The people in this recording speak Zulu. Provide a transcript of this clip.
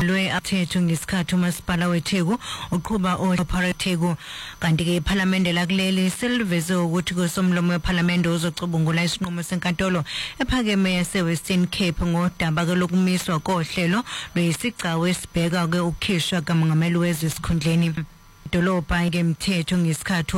lwe-athethu ngesikhathi umasipala weTheku uqhuba operatheku kanti ke iPhalamende lakuleli seliveze ukuthi kusomlomo wePhalamende uzocubungula isinqumo senkantolo ephakeme yaseWestern Cape ngodaba lokumiswa kohlelo lwesigcawu esibheka ke ukukhishwa kamongameli wezwe esikhundleni idolobha ke mthetho ngesikhathi